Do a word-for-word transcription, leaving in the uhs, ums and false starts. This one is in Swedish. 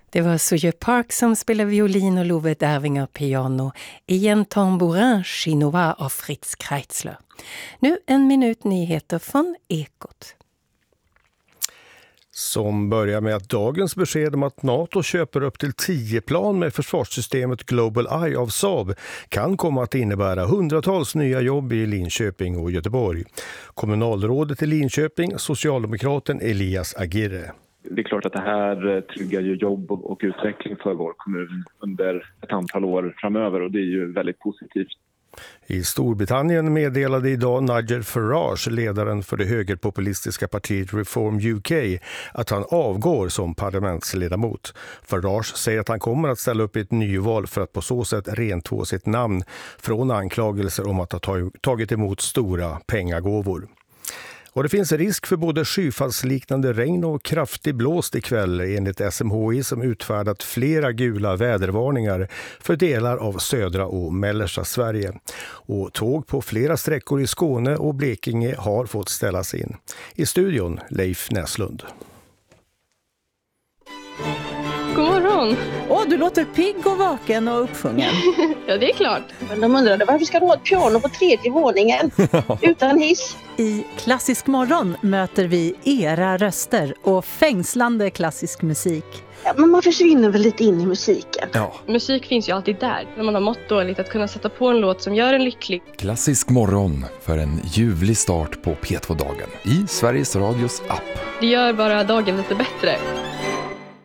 Det var Suje Park som spelade violin och Love Dervinger piano i en tambourin chinois av Fritz Kreitzler. Nu en minut nyheter från Ekot. Som börjar med att dagens besked om att NATO köper upp till tio plan med försvarssystemet Global Eye av Saab kan komma att innebära hundratals nya jobb i Linköping och Göteborg. Kommunalrådet i Linköping, socialdemokraten Elias Agirre. Det är klart att det här tryggar ju jobb och utveckling för vår kommun under ett antal år framöver, och det är ju väldigt positivt. I Storbritannien meddelade idag Nigel Farage, ledaren för det högerpopulistiska partiet Reform U K, att han avgår som parlamentsledamot. Farage säger att han kommer att ställa upp i ett nyval för att på så sätt rentvå sitt namn från anklagelser om att ha tagit emot stora pengagåvor. Och det finns risk för både skyfallsliknande regn och kraftig blåst ikväll enligt S M H I, som utfärdat flera gula vädervarningar för delar av södra och mellersta Sverige. Och tåg på flera sträckor i Skåne och Blekinge har fått ställas in. I studion Leif Näslund. God morgon! Åh, du låter pigg och vaken och uppsjungen. Ja, det är klart. Men de undrade varför ska du ha ett piano på tredje våningen utan hiss? I Klassisk morgon möter vi era röster och fängslande klassisk musik. Ja, men man försvinner väl lite in i musiken. Ja. Musik finns ju alltid där. När man har mått dåligt, att kunna sätta på en låt som gör en lycklig. Klassisk morgon för en ljuvlig start på P två-dagen i Sveriges Radios app. Det gör bara dagen lite bättre.